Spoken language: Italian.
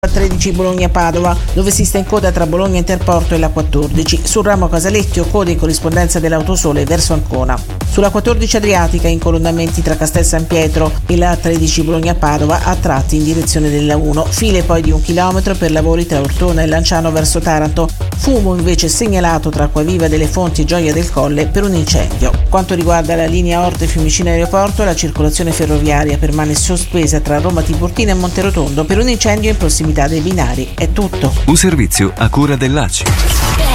A13 Bologna-Padova, dove si sta in coda tra Bologna Interporto e la 14. Sul ramo Casalecchio, coda in corrispondenza dell'Autosole verso Ancona. Sulla 14 Adriatica, incolonnamenti tra Castel San Pietro e la A13 Bologna-Padova, a tratti in direzione della 1. File poi di 1 chilometro per lavori tra Ortona e Lanciano verso Taranto. Fumo invece segnalato tra Acquaviva delle Fonti e Gioia del Colle per un incendio. Quanto riguarda la linea Orte Fiumicino Aeroporto, la circolazione ferroviaria permane sospesa tra Roma Tiburtina e Monterotondo per un incendio in prossimità dei binari. È tutto. Un servizio a cura dell'ACI.